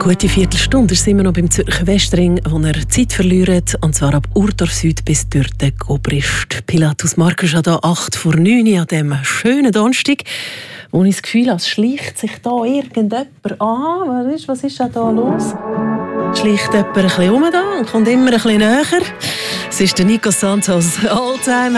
Gute Viertelstunde sind wir noch beim Zürcher Westring, wo er Zeit verliert, und zwar ab Urdorf Süd bis durch den Gobrist. Pilatus Markus ist da 8:09 an diesem schönen Donnerstag, wo ich das Gefühl habe, es schleicht sich da irgendjemand an. Was ist da los? Schleicht jemand ein bisschen um da und kommt immer ein bisschen näher. Es ist der Nico Santos, Alltime